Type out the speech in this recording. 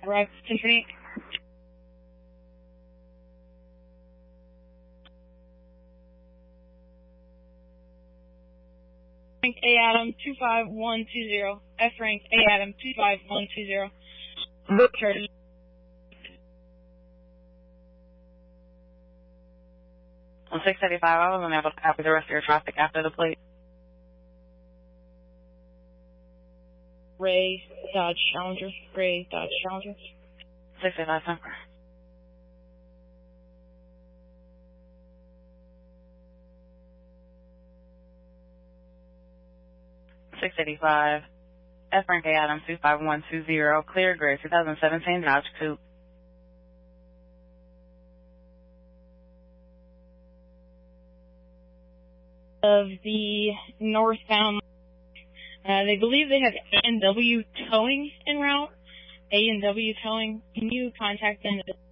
Rex Tiffany. Rank A Adam 25120. F rank A Adam 25120. Richard. On 685, I wasn't able to copy the rest of your traffic after the plate. Ray Dodge Challenger. Ray Dodge Challenger. 685, sir. .685, F rank A Adam 25120, clear gray 2017 Dodge Coupe. Of the northbound, they believe they have A&W towing en route. A&W towing. Can you contact them?